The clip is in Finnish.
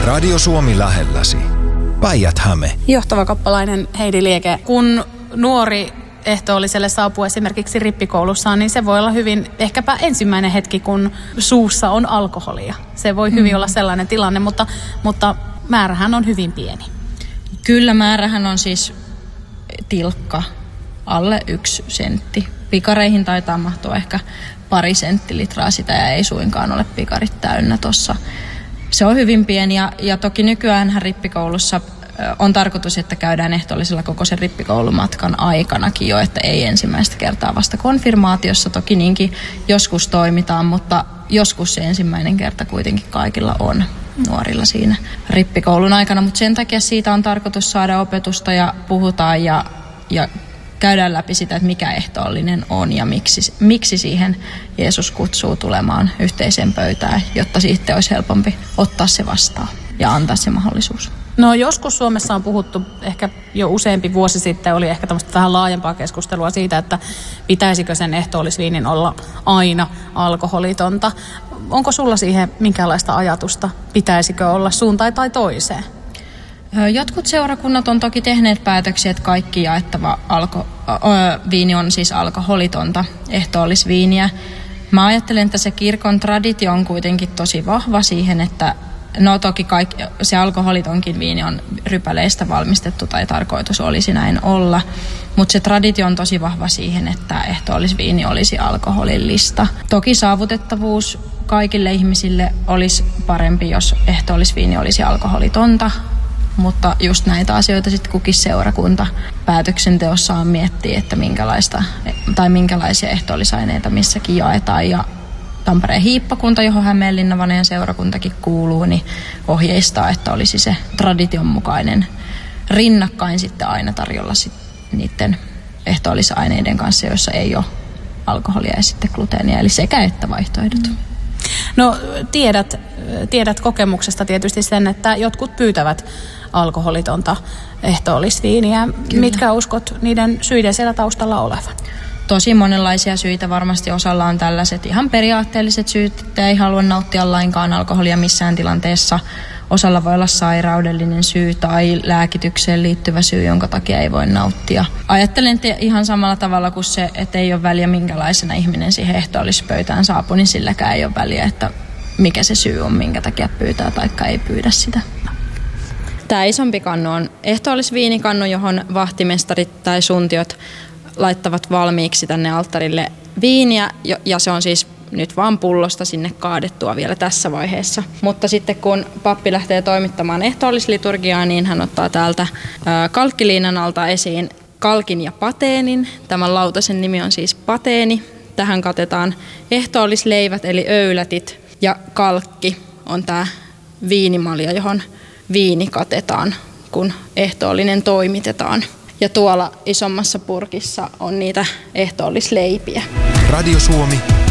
Radio Suomi lähelläsi. Päijät-Häme. Johtava kappalainen Heidi Lieke. Kun nuori ehtoolliselle saapuu esimerkiksi rippikoulussaan, niin se voi olla hyvin ehkäpä ensimmäinen hetki, kun suussa on alkoholia. Se voi hyvin olla sellainen tilanne, mutta määrähän on hyvin pieni. Kyllä, määrähän on siis tilkka, alle 1 sentti. Pikareihin taitaa mahtua ehkä 2 senttilitraa sitä ja ei suinkaan ole pikarit täynnä tuossa. Se on hyvin pieni ja toki nykyäänhän rippikoulussa on tarkoitus, että käydään ehtoollisella koko sen rippikoulumatkan aikanakin jo, että ei ensimmäistä kertaa vasta konfirmaatiossa. Toki niinkin joskus toimitaan, mutta joskus se ensimmäinen kerta kuitenkin kaikilla on nuorilla siinä rippikoulun aikana. Mutta sen takia siitä on tarkoitus saada opetusta ja puhutaan ja käydään läpi sitä, että mikä ehtoollinen on ja miksi siihen Jeesus kutsuu tulemaan yhteiseen pöytään, jotta siitä olisi helpompi ottaa se vastaan ja antaa se mahdollisuus. No joskus Suomessa on puhuttu, ehkä jo useampi vuosi sitten oli ehkä tämmöistä vähän laajempaa keskustelua siitä, että pitäisikö sen ehtoollisviinin olla aina alkoholitonta. Onko sulla siihen minkäänlaista ajatusta, pitäisikö olla suuntaan tai toiseen? Jotkut seurakunnat on toki tehneet päätöksiä, että kaikki jaettava viini on siis alkoholitonta ehtoollisviiniä. Mä ajattelen, että se kirkon traditio on kuitenkin tosi vahva siihen, että no toki se alkoholitonkin viini on rypäleistä valmistettu tai tarkoitus olisi näin olla, mutta se traditio on tosi vahva siihen, että ehtoollisviini olisi alkoholillista. Toki saavutettavuus kaikille ihmisille olisi parempi, jos ehtoollisviini olisi alkoholitonta, mutta just näitä asioita sitten kukin seurakunta päätöksenteossaan miettii, että minkälaisia ehtoollisaineita missäkin jaetaan. Ja Tampereen hiippakunta, johon Hämeenlinna-Vanajan seurakuntakin kuuluu, niin ohjeistaa, että olisi se tradition mukainen rinnakkain sitten aina tarjolla niiden ehtoollisaineiden kanssa, joissa ei ole alkoholia ja sitten gluteenia, eli sekä että vaihtoehdot. No tiedät kokemuksesta tietysti sen, että jotkut pyytävät alkoholitonta ehtoollisviiniä. Kyllä. Mitkä uskot niiden syiden siellä taustalla olevan? Tosi monenlaisia syitä. Varmasti osalla on tällaiset ihan periaatteelliset syyt, että ei halua nauttia lainkaan alkoholia missään tilanteessa. Osalla voi olla sairaudellinen syy tai lääkitykseen liittyvä syy, jonka takia ei voi nauttia. Ajattelen ihan samalla tavalla kuin se, että ei ole väliä minkälaisena ihminen siihen ehtoollispöytään saapuu, niin silläkään ei ole väliä, että mikä se syy on, minkä takia pyytää tai ei pyydä sitä. Tämä isompi kannu on ehtoollisviinikannu, johon vahtimestarit tai suntiot laittavat valmiiksi tänne alttarille viiniä, ja se on siis nyt vaan pullosta sinne kaadettua vielä tässä vaiheessa. Mutta sitten kun pappi lähtee toimittamaan ehtoollisliturgiaa, niin hän ottaa täältä kalkkiliinan alta esiin kalkin ja pateenin. Tämän lautasen nimi on siis pateeni. Tähän katetaan ehtoollisleivät eli öylätit, ja kalkki on tämä viinimalja, johon viini katetaan, kun ehtoollinen toimitetaan. Ja tuolla isommassa purkissa on niitä ehtoollisleipiä. Radio Suomi,